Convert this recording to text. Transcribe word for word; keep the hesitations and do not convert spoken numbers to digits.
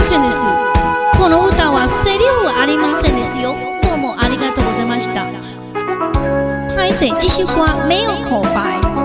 せんです。この歌はセリフありませんですよ。どうもありがとうございました。拍摄继续刮，没有口白。